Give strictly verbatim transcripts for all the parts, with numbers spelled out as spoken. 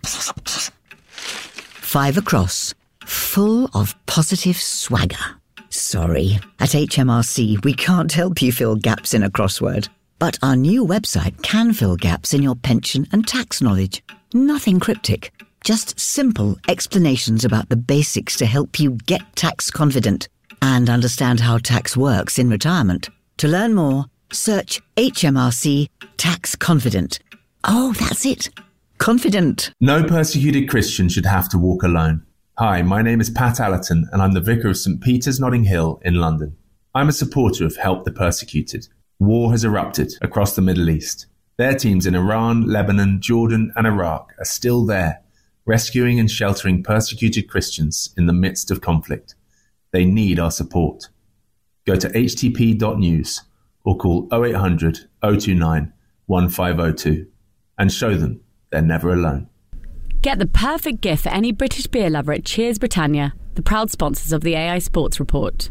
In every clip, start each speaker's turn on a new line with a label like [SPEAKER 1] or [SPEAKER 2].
[SPEAKER 1] Five across, full of positive swagger. Sorry, at H M R C we can't help you fill gaps in a crossword. But our new website can fill gaps in your pension and tax knowledge. Nothing cryptic, just simple explanations about the basics to help you get tax confident and understand how tax works in retirement. To learn more, search H M R C Tax Confident. Oh, that's it. Confident.
[SPEAKER 2] No persecuted Christian should have to walk alone. Hi, my name is Pat Allerton and I'm the Vicar of St Peter's Notting Hill in London. I'm a supporter of Help the Persecuted. War has erupted across the Middle East. Their teams in Iran, Lebanon, Jordan and Iraq are still there, rescuing and sheltering persecuted Christians in the midst of conflict. They need our support. Go to h t p dot news or call oh eight hundred, oh two nine, one five oh two and show them they're never alone.
[SPEAKER 3] Get the perfect gift for any British beer lover at Cheers Britannia, the proud sponsors of the A I Sports Report.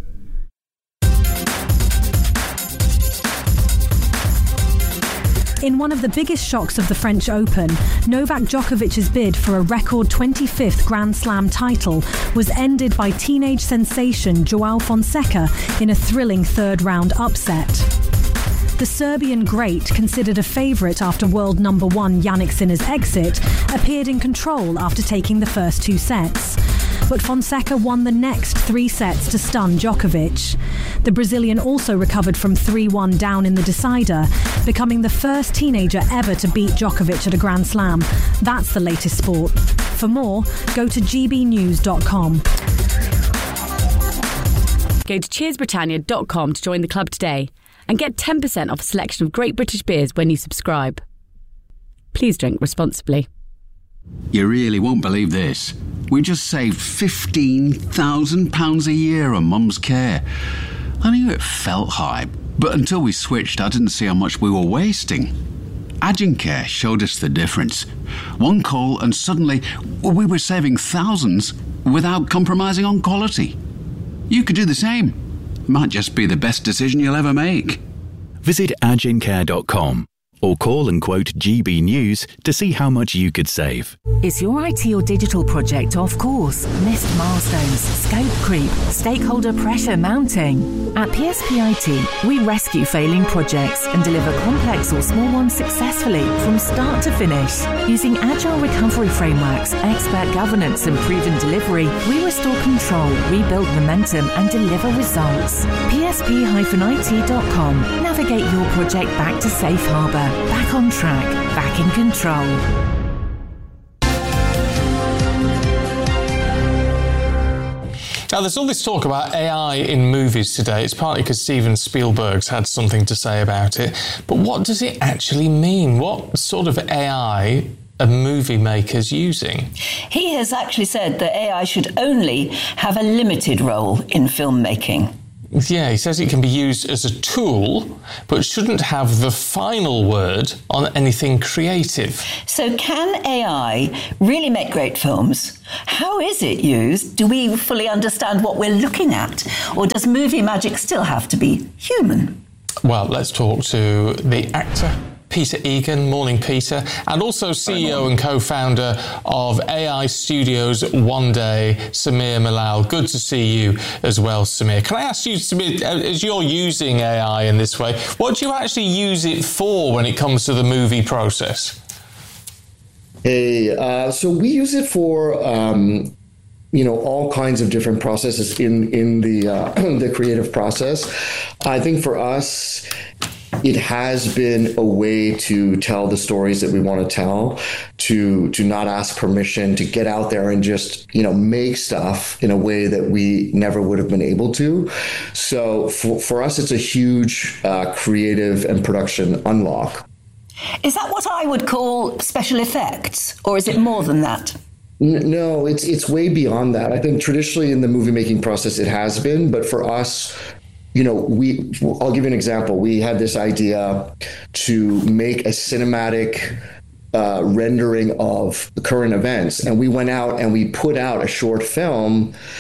[SPEAKER 4] In one of the biggest shocks of the French Open, Novak Djokovic's bid for a record twenty-fifth Grand Slam title was ended by teenage sensation Joao Fonseca in a thrilling third-round upset. The Serbian great, considered a favourite after world number one Jannik Sinner's exit, appeared in control after taking the first two sets. But Fonseca won the next three sets to stun Djokovic. The Brazilian also recovered from three one down in the decider, becoming the first teenager ever to beat Djokovic at a Grand Slam. That's the latest sport. For more, go to g b news dot com.
[SPEAKER 3] Go to cheers britannia dot com to join the club today and get ten percent off a selection of great British beers when you subscribe. Please drink responsibly.
[SPEAKER 5] You really won't believe this. We just saved fifteen thousand pounds a year on Mum's care. I knew it felt high, but until we switched, I didn't see how much we were wasting. Agencare showed us the difference. One call and suddenly we were saving thousands without compromising on quality. You could do the same. Might just be the best decision you'll ever make.
[SPEAKER 6] Visit agencare dot com or call and quote G B News to see how much you could save.
[SPEAKER 7] Is your I T or digital project off course? Missed milestones, scope creep, stakeholder pressure mounting? At P S P I T, we rescue failing projects and deliver complex or small ones successfully from start to finish. Using agile recovery frameworks, expert governance and proven delivery, we restore control, rebuild momentum and deliver results. P S P I T dot com. Navigate your project back to safe harbour. Back on track, back in control.
[SPEAKER 8] Now, there's all this talk about A I in movies today. It's partly because Steven Spielberg's had something to say about it. But what does it actually mean? What sort of A I are movie makers using?
[SPEAKER 9] He has actually said that A I should only have a limited role in filmmaking.
[SPEAKER 8] Yeah, he says it can be used as a tool, but shouldn't have the final word on anything creative.
[SPEAKER 9] So can A I really make great films? How is it used? Do we fully understand what we're looking at? Or does movie magic still have to be human?
[SPEAKER 8] Well, let's talk to the actor, Peter Egan. Morning, Peter. And also C E O and co-founder of A I Studios One Day, Sameer Malal. Good to see you as well, Sameer. Can I ask you, Sameer, as you're using A I in this way, what do you actually use it for when it comes to the movie process?
[SPEAKER 10] Hey, uh, so we use it for, um, you know, all kinds of different processes in, in the, uh, the creative process. I think for us, it has been a way to tell the stories that we want to tell, to to not ask permission, to get out there and just, you know, make stuff in a way that we never would have been able to. So for, for us, it's a huge uh, creative and production unlock.
[SPEAKER 9] Is that what I would call special effects, or is it more than that?
[SPEAKER 10] No, it's it's way beyond that. I think traditionally in the movie making process, it has been, but for us, you know, we, I'll give you an example. We had this idea to make a cinematic uh, rendering of the current events. And we went out and we put out a short film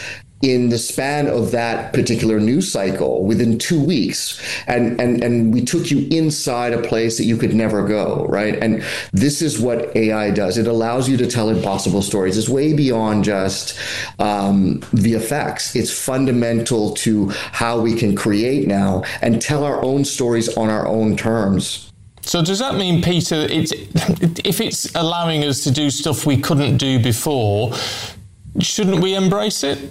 [SPEAKER 10] in the span of that particular news cycle, within two weeks, and, and, and we took you inside a place that you could never go, right? And this is what A I does. It allows you to tell impossible stories. It's way beyond just um, the effects. It's fundamental to how we can create now and tell our own stories on our own terms.
[SPEAKER 8] So does that mean, Peter, it's, if it's allowing us to do stuff we couldn't do before, shouldn't we embrace it?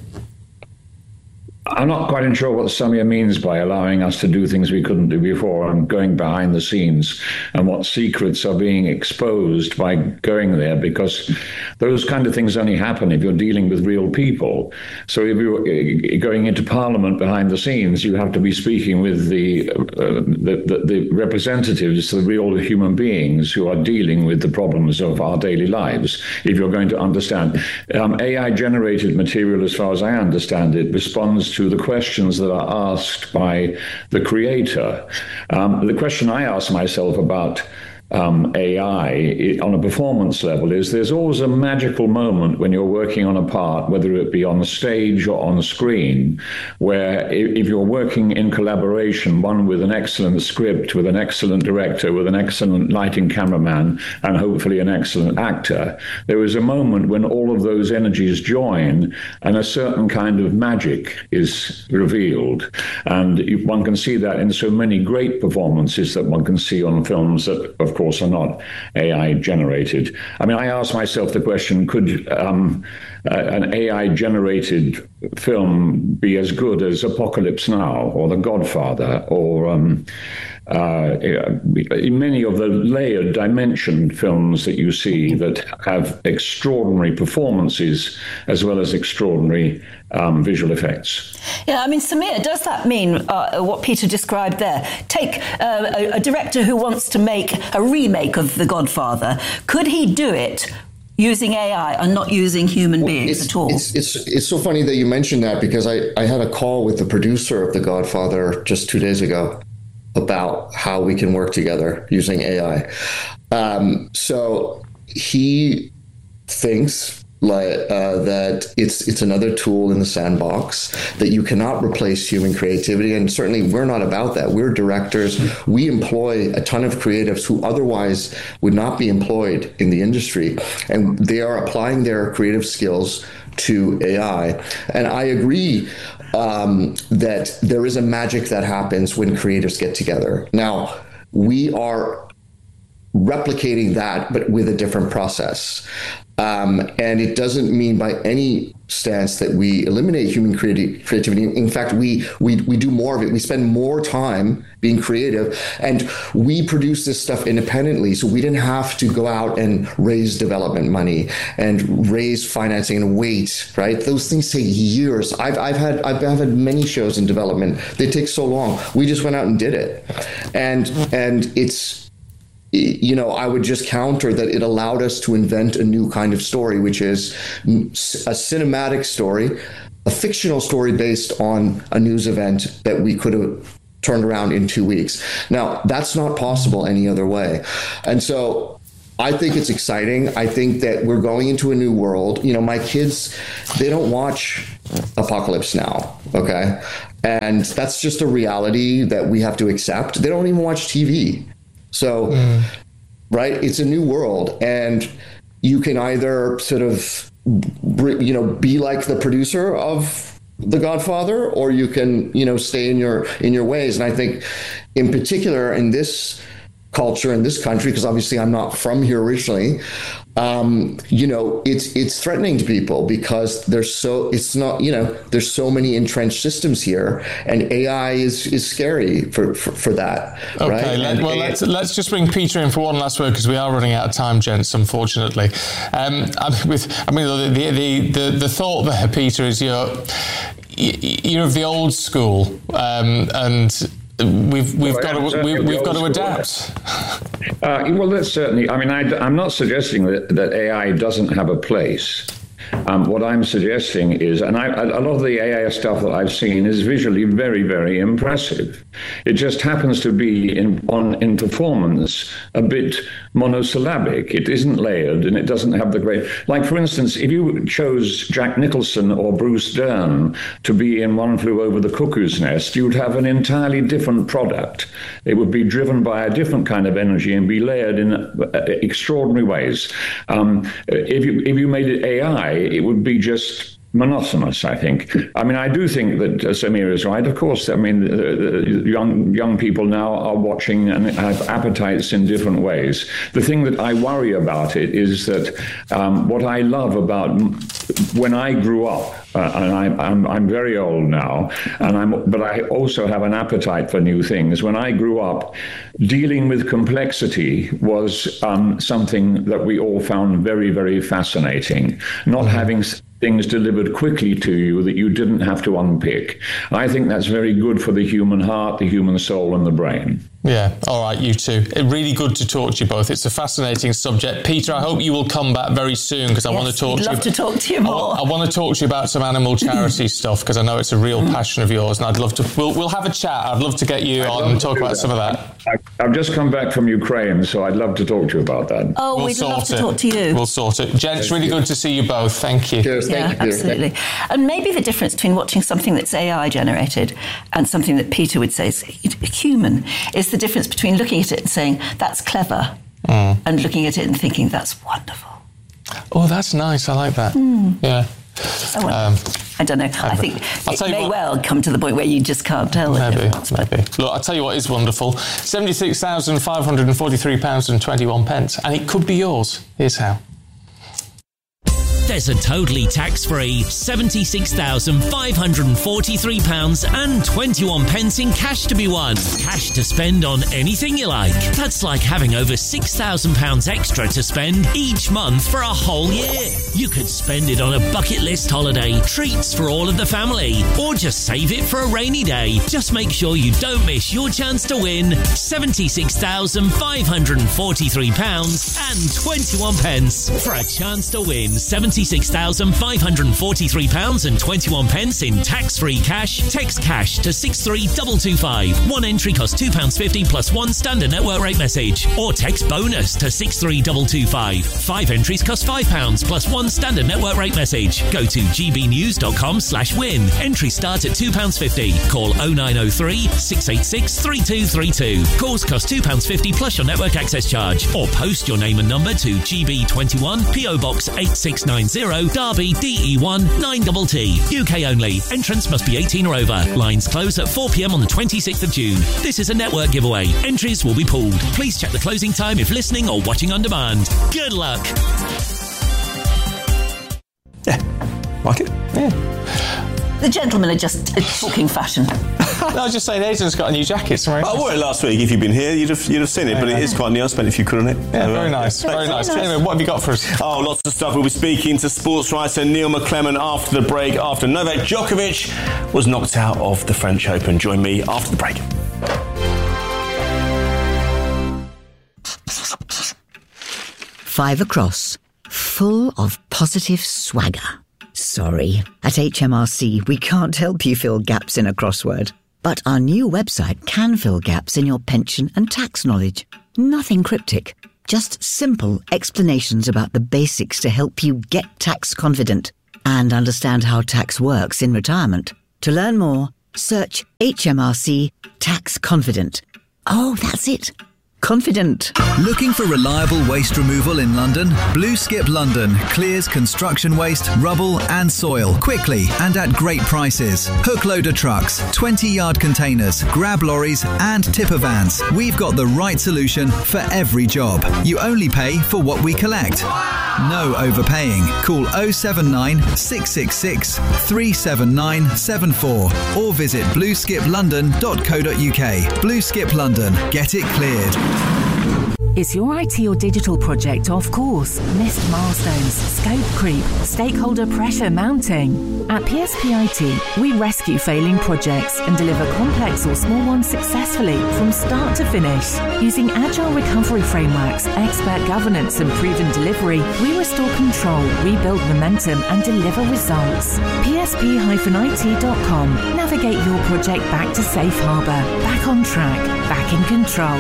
[SPEAKER 11] I'm not quite sure what Samir means by allowing us to do things we couldn't do before and going behind the scenes, and what secrets are being exposed by going there, because those kind of things only happen if you're dealing with real people. So if you're going into Parliament behind the scenes, you have to be speaking with the, uh, the, the, the representatives, the real human beings who are dealing with the problems of our daily lives, if you're going to understand. Um, A I-generated material, as far as I understand it, responds to the questions that are asked by the creator. Um, the question I ask myself about um, A I it, on a performance level is there's always a magical moment when you're working on a part, whether it be on the stage or on the screen, where if, if you're working in collaboration, one with an excellent script, with an excellent director, with an excellent lighting cameraman, and hopefully an excellent actor, there is a moment when all of those energies join and a certain kind of magic is revealed. And one can see that in so many great performances that one can see on films that, of course, are not A I generated. I mean, I ask myself the question, could um, uh, an A I generated film be as good as Apocalypse Now or The Godfather or um, uh, many of the layered dimension films that you see that have extraordinary performances as well as extraordinary um, visual effects?
[SPEAKER 9] Yeah, I mean, Samir, does that mean uh, what Peter described there? Take uh, a, a director who wants to make a remake of The Godfather. Could he do it using A I and not using human well, beings
[SPEAKER 10] it's,
[SPEAKER 9] at all?
[SPEAKER 10] It's, it's it's so funny that you mentioned that, because I, I had a call with the producer of The Godfather just two days ago about how we can work together using A I. Um, so he thinks like, uh, that it's it's another tool in the sandbox, that you cannot replace human creativity. And certainly we're not about that. We're directors. We employ a ton of creatives who otherwise would not be employed in the industry. And they are applying their creative skills to A I. And I agree um, that there is a magic that happens when creatives get together. Now, we are replicating that, but with a different process. Um, and it doesn't mean by any stance that we eliminate human creati- creativity. In fact, we, we we do more of it. We spend more time being creative, and we produce this stuff independently. So we didn't have to go out and raise development money and raise financing and wait, right? Those things take years. I've I've had I've had many shows in development. They take so long. We just went out and did it, and and it's. You know, I would just counter that it allowed us to invent a new kind of story, which is a cinematic story, a fictional story based on a news event that we could have turned around in two weeks. Now, that's not possible any other way. And so I think it's exciting. I think that we're going into a new world. You know, my kids, they don't watch Apocalypse Now, okay? And that's just a reality that we have to accept. They don't even watch T V. So, mm. right, it's a new world, and you can either sort of, you know, be like the producer of The Godfather, or you can, you know, stay in your in your ways. And I think, in particular, in this culture, in this country, because obviously I'm not from here originally, um, you know, it's it's threatening to people because there's so it's not, you know, there's so many entrenched systems here, and A I is is scary for for, for that.
[SPEAKER 8] Okay,
[SPEAKER 10] right?
[SPEAKER 8] let, well, let's let's just bring Peter in for one last word, because we are running out of time, gents. Unfortunately, um, I mean, with I mean the the the, the thought there, Peter, is you're you're of the old school, um, and. We've we've well, got to we, we've got to adapt.
[SPEAKER 11] Uh, well, that's certainly. I mean, I, I'm not suggesting that, that A I doesn't have a place, Um, what I'm suggesting is, and I, a lot of the A I stuff that I've seen is visually very, very impressive. It just happens to be in on in performance a bit monosyllabic. It isn't layered, and it doesn't have the great. Like, for instance, if you chose Jack Nicholson or Bruce Dern to be in One Flew Over the Cuckoo's Nest, you'd have an entirely different product. It would be driven by a different kind of energy and be layered in extraordinary ways. Um, if you if you made it A I, it would be just monotonous, I think. I mean, I do think that uh, Samir is right. Of course, I mean, uh, young young people now are watching and have appetites in different ways. The thing that I worry about it is that um, what I love about when I grew up, uh, and I, I'm I'm very old now, and I'm but I also have an appetite for new things. When I grew up, dealing with complexity was um, something that we all found very, very fascinating. Not having things delivered quickly to you that you didn't have to unpick. I think that's very good for the human heart, the human soul, and the brain.
[SPEAKER 8] Yeah, all right, you two. It really good to talk to you both. It's a fascinating subject. Peter, I hope you will come back very soon because I
[SPEAKER 9] yes,
[SPEAKER 8] want to talk
[SPEAKER 9] we'd
[SPEAKER 8] to
[SPEAKER 9] love
[SPEAKER 8] you.
[SPEAKER 9] to talk to you more.
[SPEAKER 8] I, I want to talk to you about some animal charity stuff because I know it's a real passion of yours, and I'd love to. We'll we'll have a chat. I'd love to get you I'd on and talk about that. some of that.
[SPEAKER 11] I, I've just come back from Ukraine, so I'd love to talk to you about that.
[SPEAKER 9] Oh,
[SPEAKER 8] we'll
[SPEAKER 9] we'd love to
[SPEAKER 8] it.
[SPEAKER 9] talk to you.
[SPEAKER 8] We'll sort it. Gents, really good to see you both. Thank you.
[SPEAKER 10] Cheers,
[SPEAKER 9] yeah,
[SPEAKER 10] thank you.
[SPEAKER 9] absolutely. And maybe the difference between watching something that's A I generated and something that Peter would say is human is the difference between looking at it and saying, that's clever, mm. and looking at it and thinking, that's wonderful.
[SPEAKER 8] Oh, that's nice. I like that.
[SPEAKER 9] Mm.
[SPEAKER 8] Yeah.
[SPEAKER 9] Oh, well, um, I don't know. I think it may what, well come to the point where you just can't tell.
[SPEAKER 8] Maybe, maybe. Look, I'll tell you what is wonderful. seventy-six thousand five hundred forty-three pounds and twenty-one pence. And it could be yours. Here's how.
[SPEAKER 12] There's a totally tax-free seventy-six thousand five hundred forty-three pounds and twenty-one pence in cash to be won. Cash to spend on anything you like. That's like having over six thousand pounds extra to spend each month for a whole year. You could spend it on a bucket list holiday, treats for all of the family, or just save it for a rainy day. Just make sure you don't miss your chance to win seventy-six thousand five hundred forty-three pounds and twenty-one pence for a chance to win seventy-six thousand five hundred forty-three pounds and twenty-one pence in tax-free cash. Text cash to six three two two five. One entry costs two pounds fifty plus one standard network rate message. Or text bonus to six three two two five. Five entries cost five pounds plus one standard network rate message. Go to gbnews.com slash win. Entries start at two pounds fifty. Call oh nine oh three, six eight six, three two three two. Calls cost two pounds fifty plus your network access charge. Or post your name and number to G B twenty-one, P O Box eight six nine zero, Derby, D E one nine T T. U K only. Entrance must be eighteen or over. Lines close at four p.m. on the twenty-sixth of June. This is a network giveaway. Entries will be pooled. Please check the closing time if listening or watching on demand. Good luck.
[SPEAKER 13] Yeah. Like it?
[SPEAKER 8] Yeah.
[SPEAKER 9] The gentlemen are just uh, talking fashion.
[SPEAKER 8] No, I was just saying, Aidan's got a new jacket. Sorry.
[SPEAKER 13] I wore it last week. If you'd been here, you'd have you'd have seen it. But it is quite new. I spent a few quid on it.
[SPEAKER 8] Yeah, very nice. Very nice. Anyway, what have you got for us?
[SPEAKER 13] Oh, lots of stuff. We'll be speaking to sports writer Neil McClement after the break. After Novak Djokovic was knocked out of the French Open. Join me after the break.
[SPEAKER 1] Five across, full of positive swagger. Sorry, at H M R C we can't help you fill gaps in a crossword. But our new website can fill gaps in your pension and tax knowledge. Nothing cryptic, just simple explanations about the basics to help you get tax confident and understand how tax works in retirement. To learn more, search H M R C Tax Confident. Oh, that's it. Confident.
[SPEAKER 14] Looking for reliable waste removal in London? Blue Skip London clears construction waste, rubble and soil quickly and at great prices. Hook loader trucks, twenty yard containers, grab lorries and tipper vans. We've got the right solution for every job. You only pay for what we collect. No overpaying. Call oh seven nine, six six six, three seven nine seven four or visit blue skip london dot co dot uk. Blue Skip London. Get it cleared.
[SPEAKER 7] Is your I T or digital project off course? Missed milestones, scope creep, stakeholder pressure mounting? At P S P I T, we rescue failing projects and deliver complex or small ones successfully from start to finish. Using agile recovery frameworks, expert governance and proven delivery, we restore control, rebuild momentum and deliver results. P S P I T dot com. Navigate your project back to safe harbour, back on track, back in control.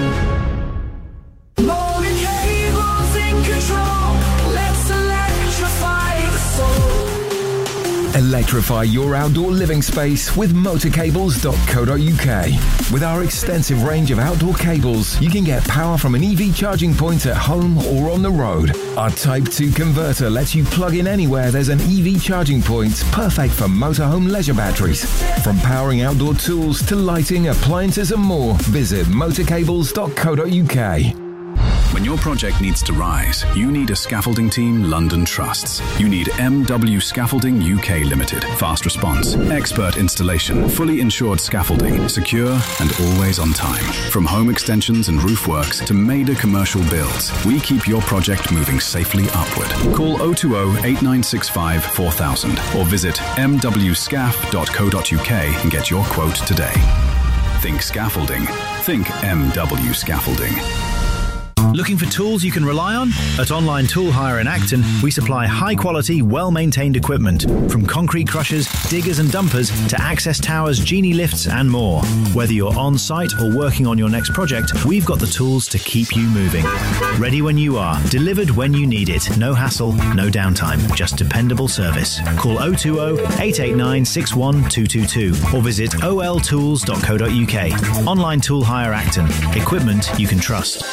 [SPEAKER 15] Motor cables in control. Let's electrify the soul.
[SPEAKER 16] Electrify your outdoor living space with motor cables dot co dot U K. With our extensive range of outdoor cables, you can get power from an E V charging point at home or on the road. Our Type two converter lets you plug in anywhere there's an E V charging point, perfect for motorhome leisure batteries. From powering outdoor tools to lighting, appliances and more, visit motor cables dot co dot U K.
[SPEAKER 6] When your project needs to rise, you need a scaffolding team London trusts. You need M W Scaffolding U K Limited. Fast response, expert installation, fully insured scaffolding, secure and always on time. From home extensions and roof works to major commercial builds, we keep your project moving safely upward. Call oh two oh, eight nine six five, four thousand or visit m w scaf dot co dot U K and get your quote today. Think scaffolding. Think M W Scaffolding.
[SPEAKER 17] Looking for tools you can rely on? At Online Tool Hire in Acton, we supply high-quality, well-maintained equipment, from concrete crushers, diggers and dumpers to access towers, genie lifts and more. Whether you're on-site or working on your next project, we've got the tools to keep you moving. Ready when you are, delivered when you need it. No hassle, no downtime, just dependable service. Call oh two oh, eight eight nine, six one two two two or visit o l tools dot co dot U K. Online Tool Hire Acton. Equipment you can trust.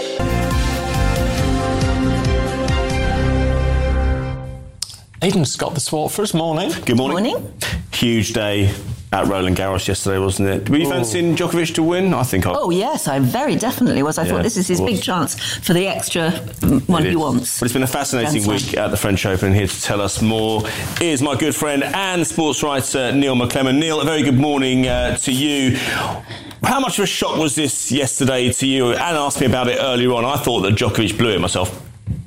[SPEAKER 8] Aidan's got the sport for us. Morning.
[SPEAKER 13] Good morning.
[SPEAKER 9] Morning.
[SPEAKER 13] Huge day at Roland Garros yesterday, wasn't it? Were you fancying Djokovic to win? I think I...
[SPEAKER 9] Oh, yes, I very definitely was. I
[SPEAKER 13] Yeah,
[SPEAKER 9] thought this is his big chance for the extra one he wants.
[SPEAKER 13] But it's been a fascinating
[SPEAKER 9] Grand
[SPEAKER 13] week at the French Open. Here to tell us more is my good friend and sports writer Neil McClement. Neil, a very good morning uh, to you. How much of a shock was this yesterday to you? Anne asked me about it earlier on. I thought that Djokovic blew it myself.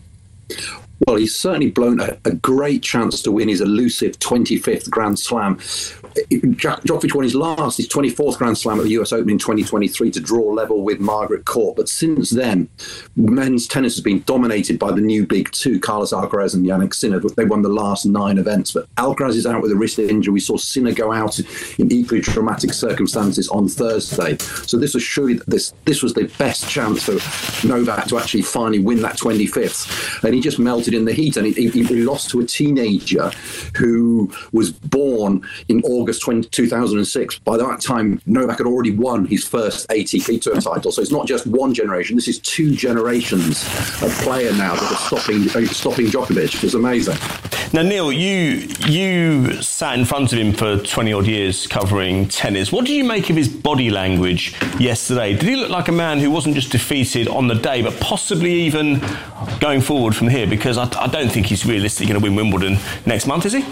[SPEAKER 18] Well, he's certainly blown a, a great chance to win his elusive twenty-fifth Grand Slam. Djokovic won his last, his twenty-fourth Grand Slam at the U S Open in twenty twenty-three to draw level with Margaret Court. But since then, men's tennis has been dominated by the new big two, Carlos Alcaraz and Jannik Sinner. They won the last nine events. But Alcaraz is out with a wrist injury. We saw Sinner go out in equally dramatic circumstances on Thursday. So this was surely this this was the best chance for Novak to actually finally win that twenty-fifth. And he just melted in the heat. And he, he, he lost to a teenager who was born in August two thousand six. By that time, Novak had already won his first A T P Tour title. So it's not just one generation. This is two generations of player now that are stopping stopping Djokovic. It's amazing.
[SPEAKER 13] Now, Neil, you you sat in front of him for twenty odd years covering tennis. What did you make of his body language yesterday? Did he look like a man who wasn't just defeated on the day, but possibly even going forward from here? Because I, I don't think he's realistically going to win Wimbledon next month, is he?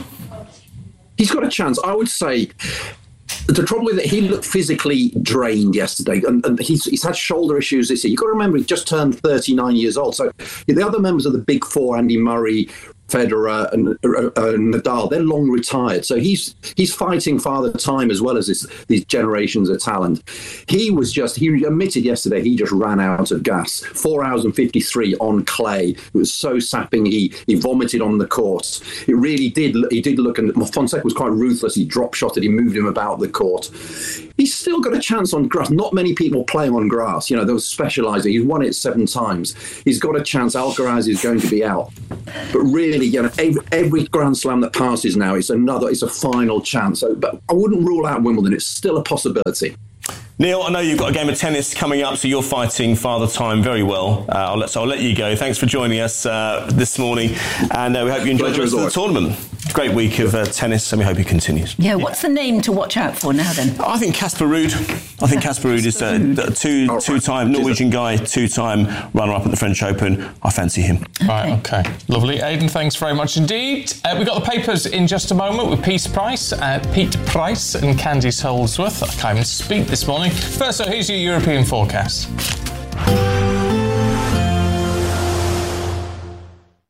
[SPEAKER 18] He's got a chance. I would say the trouble with it, he looked physically drained yesterday, and, and he's, he's had shoulder issues this year. You've got to remember, he just turned thirty-nine years old. So the other members of the big four, Andy Murray, Federer and uh, uh, Nadal, they're long retired. So he's he's fighting father time as well as this, these generations of talent. He was just, he admitted yesterday he just ran out of gas. Four hours and fifty-three on clay. It was so sapping, he he vomited on the court. It really did, he did look, and Fonseca was quite ruthless. He drop shotted, he moved him about the court. He's still got a chance on grass. Not many people play on grass. You know, those specialising. He's won it seven times. He's got a chance. Alcaraz is going to be out. But really, you know, every, every Grand Slam that passes now, it's another, it's a final chance. So, but I wouldn't rule out Wimbledon. It's still a possibility.
[SPEAKER 13] Neil, I know you've got a game of tennis coming up, so you're fighting father time very well. Uh, I'll let, so I'll let you go. Thanks for joining us uh, this morning, and uh, we hope you enjoy the rest of the tournament. Great week of uh, tennis, and we hope it continues.
[SPEAKER 9] Yeah, what's the name to watch out for now then?
[SPEAKER 13] I think Casper Ruud. I think Casper Ruud is a two, two-time Norwegian guy, two-time runner-up at the French Open. I fancy him.
[SPEAKER 8] Right, okay. Lovely. Aidan, thanks very much indeed. Uh, we've got the papers in just a moment with Peace Price, uh, Pete Price and Candice Holdsworth. I can't even speak this morning. First, so here's your European forecast.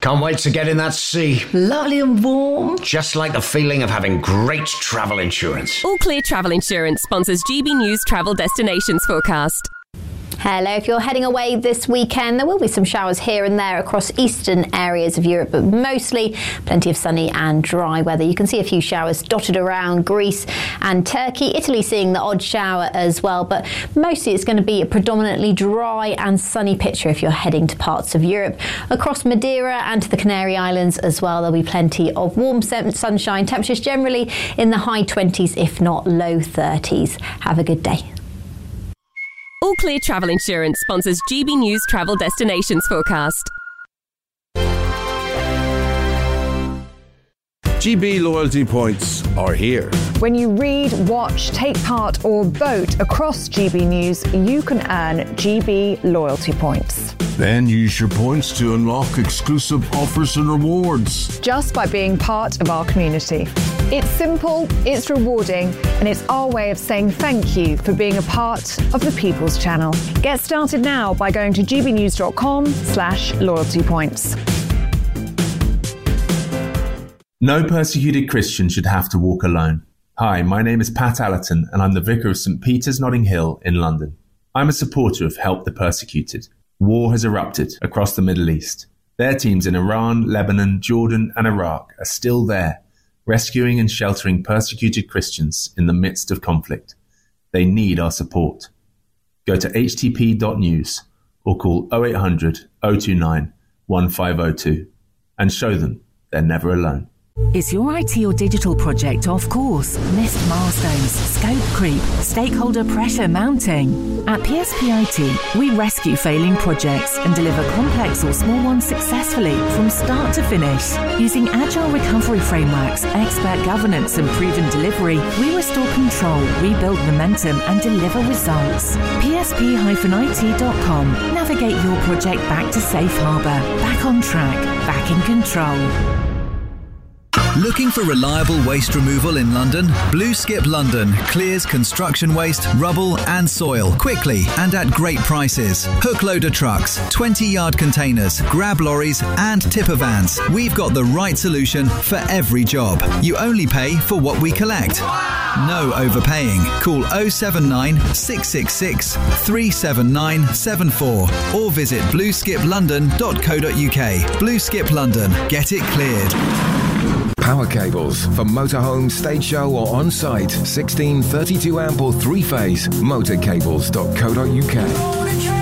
[SPEAKER 19] Can't wait to get in that sea.
[SPEAKER 20] Lovely and warm.
[SPEAKER 19] Just like the feeling of having great travel insurance.
[SPEAKER 21] All Clear Travel Insurance sponsors G B News Travel Destinations Forecast.
[SPEAKER 22] Hello, if you're heading away this weekend, there will be some showers here and there across eastern areas of Europe, but mostly plenty of sunny and dry weather. You can see a few showers dotted around Greece and Turkey. Italy seeing the odd shower as well, but mostly it's going to be a predominantly dry and sunny picture if you're heading to parts of Europe. Across Madeira and to the Canary Islands as well, there'll be plenty of warm sunshine. Temperatures generally in the high twenties, if not low thirties. Have a good day.
[SPEAKER 21] All Clear Travel Insurance sponsors G B News Travel Destinations Forecast.
[SPEAKER 23] G B loyalty points are here.
[SPEAKER 24] When you read, watch, take part or vote across G B News, you can earn G B loyalty points.
[SPEAKER 23] Then use your points to unlock exclusive offers and rewards.
[SPEAKER 24] Just by being part of our community. It's simple, it's rewarding, and it's our way of saying thank you for being a part of the People's Channel. Get started now by going to gbnews.com slash loyalty points.
[SPEAKER 2] No persecuted Christian should have to walk alone. Hi, my name is Pat Allerton and I'm the Vicar of St Peter's Notting Hill in London. I'm a supporter of Help the Persecuted. War has erupted across the Middle East. Their teams in Iran, Lebanon, Jordan and Iraq are still there, rescuing and sheltering persecuted Christians in the midst of conflict. They need our support. Go to h t p dot news or call oh eight hundred, oh two nine, one five oh two and show them they're never alone.
[SPEAKER 7] Is your I T or digital project off course? Missed milestones, scope creep, stakeholder pressure mounting? At P S P I T, we rescue failing projects and deliver complex or small ones successfully from start to finish. Using agile recovery frameworks, expert governance and proven delivery, we restore control, rebuild momentum and deliver results. P S P I T dot com. Navigate your project back to safe harbour, back on track, back in control.
[SPEAKER 14] Looking for reliable waste removal in London? Blue Skip London clears construction waste, rubble and soil quickly and at great prices. Hook loader trucks, twenty yard containers, grab lorries and tipper vans. We've got the right solution for every job. You only pay for what we collect. No overpaying. Call oh seven nine, six six six, three seven nine seven four or visit blue skip london dot co dot uk. Blue Skip London. Get it cleared.
[SPEAKER 16] Power cables for motorhome, stage show or on-site. sixteen, thirty-two amp or three-phase. motorcables dot co dot uk.